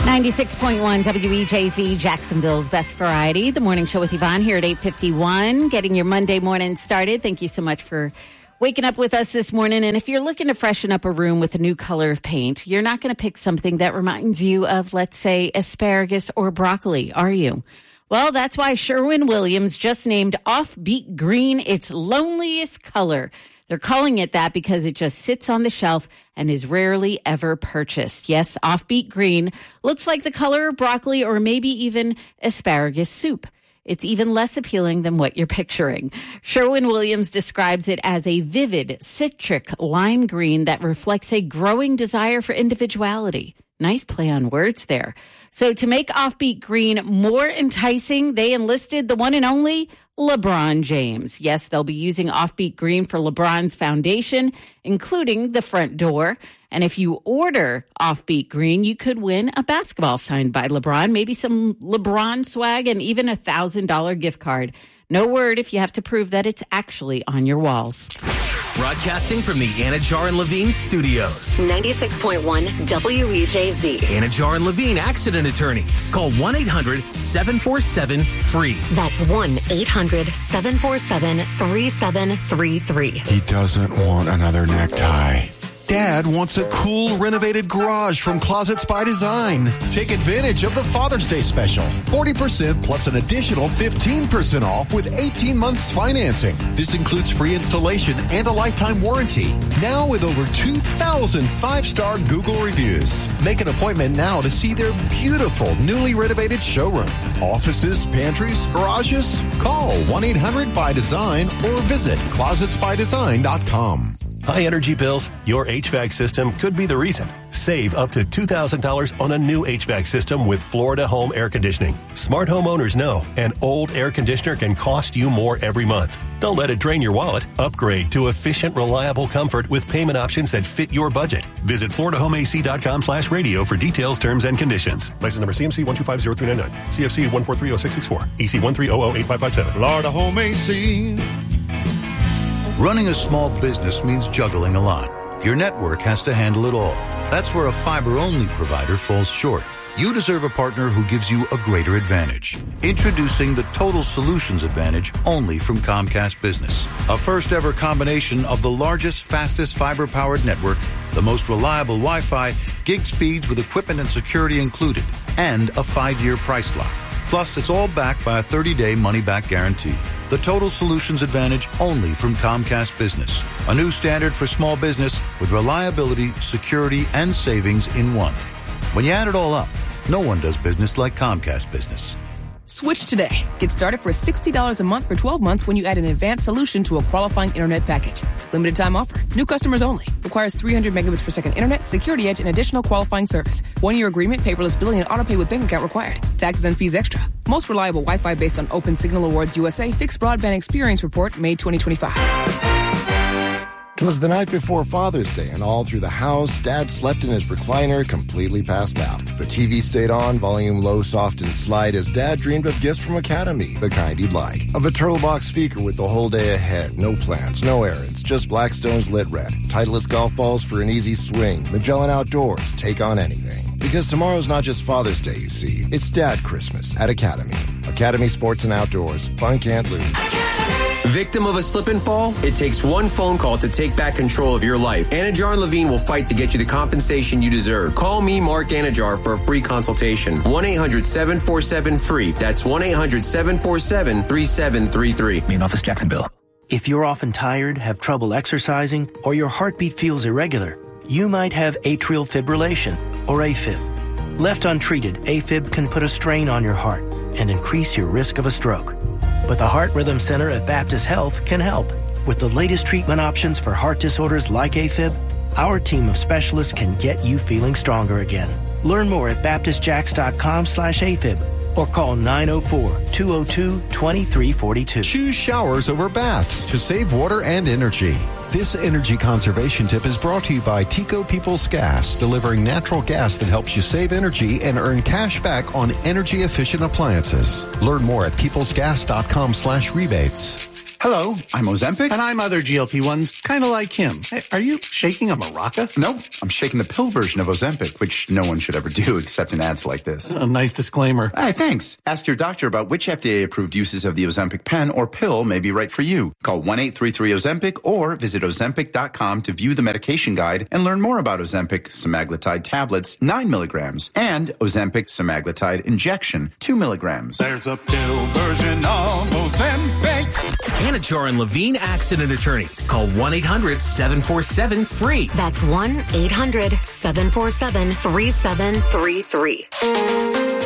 96.1 WEJZ, Jacksonville's Best Variety. The morning show with Yvonne here at 8:51, getting your Monday morning started. Thank you so much for waking up with us this morning. And if you're looking to freshen up a room with a new color of paint, you're not going to pick something that reminds you of, let's say, asparagus or broccoli, are you? Well, that's why Sherwin-Williams just named Offbeat Green its loneliest color. They're calling it that because it just sits on the shelf and is rarely ever purchased. Yes, Offbeat Green looks like the color of broccoli or maybe even asparagus soup. It's even less appealing than what you're picturing. Sherwin-Williams describes it as a vivid, citric lime green that reflects a growing desire for individuality. Nice play on words there. So to make Offbeat Green more enticing, they enlisted the one and only LeBron James. Yes, they'll be using Offbeat Green for LeBron's foundation, including the front door. And if you order Offbeat Green, you could win a basketball signed by LeBron, maybe some LeBron swag, and even a $1,000 gift card. No word if you have to prove that it's actually on your walls. Broadcasting from the Anajar and Levine studios. 96.1 WEJZ. Anajar and Levine Accident Attorneys. Call 1-800-747-FREE. That's 1-800-747-3733. He doesn't want another necktie. Dad wants a cool, renovated garage from Closets by Design. Take advantage of the Father's Day special. 40% plus an additional 15% off with 18 months financing. This includes free installation and a lifetime warranty. Now with over 2,000 five-star Google reviews. Make an appointment now to see their beautiful, newly renovated showroom. Offices, pantries, garages? Call 1-800-BY-DESIGN or visit closetsbydesign.com. High energy bills? Your HVAC system could be the reason. Save up to $2,000 on a new HVAC system with Florida Home Air Conditioning. Smart homeowners know an old air conditioner can cost you more every month. Don't let it drain your wallet. Upgrade to efficient, reliable comfort with payment options that fit your budget. Visit FloridaHomeAC.com/radio for details, terms, and conditions. License number CMC 1250399. CFC 1430664. EC 130085557. Florida Home AC. Running a small business means juggling a lot. Your network has to handle it all. That's where a fiber-only provider falls short. You deserve a partner who gives you a greater advantage. Introducing the Total Solutions Advantage only from Comcast Business. A first-ever combination of the largest, fastest fiber-powered network, the most reliable Wi-Fi, gig speeds with equipment and security included, and a 5-year price lock. Plus, it's all backed by a 30-day money-back guarantee. The Total Solutions Advantage only from Comcast Business. A new standard for small business with reliability, security, and savings in one. When you add it all up, no one does business like Comcast Business. Switch today. Get started for $60 a month for 12 months when you add an advanced solution to a qualifying internet package. Limited time offer. New customers only. Requires 300 megabits per second internet, security edge, and additional qualifying service. 1-year agreement, paperless billing, and autopay with bank account required. Taxes and fees extra. Most reliable Wi-Fi based on Open Signal Awards USA Fixed Broadband Experience Report, May 2025. 'Twas the night before Father's Day, and all through the house, Dad slept in his recliner, completely passed out. The TV stayed on, volume low, soft, and slight, as Dad dreamed of gifts from Academy, the kind he'd like. Of a Turtlebox speaker with the whole day ahead, no plans, no errands, just Blackstone's lit red, Titleist golf balls for an easy swing, Magellan Outdoors, take on anything. Because tomorrow's not just Father's Day, you see. It's Dad Christmas at Academy. Academy Sports and Outdoors. Fun can't lose. Victim of a slip and fall? It takes one phone call to take back control of your life. Anajar and Levine will fight to get you the compensation you deserve. Call me, Mark Anajar, for a free consultation. 1-800-747-FREE. That's 1-800-747-3733. Main office, Jacksonville. If you're often tired, have trouble exercising, or your heartbeat feels irregular, you might have atrial fibrillation, or AFib. Left untreated, AFib can put a strain on your heart and increase your risk of a stroke. But the Heart Rhythm Center at Baptist Health can help. With the latest treatment options for heart disorders like AFib, our team of specialists can get you feeling stronger again. Learn more at baptistjacks.com/AFib or call 904-202-2342. Choose showers over baths to save water and energy. This energy conservation tip is brought to you by Tico Peoples Gas, delivering natural gas that helps you save energy and earn cash back on energy-efficient appliances. Learn more at peoplesgas.com/rebates. Hello, I'm Ozempic. And I'm other GLP-1s, kind of like him. Hey, are you shaking a maraca? Nope, I'm shaking the pill version of Ozempic, which no one should ever do except in ads like this. A nice disclaimer. Hey, thanks. Ask your doctor about which FDA-approved uses of the Ozempic pen or pill may be right for you. Call 1-833-OZEMPIC or visit Ozempic.com to view the medication guide and learn more about Ozempic semaglutide tablets, 9 milligrams, and Ozempic semaglutide injection, 2 milligrams. There's a pill version of Ozempic. Anajar and Levine Accident Attorneys. Call 1-800-747-FREE. That's 1-800-747-3733.